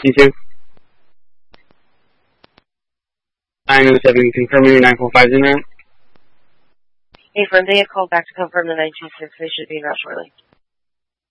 952. 907, confirming your 945 in there. Hey, friend, they had called back to confirm the 926. They should be in route shortly.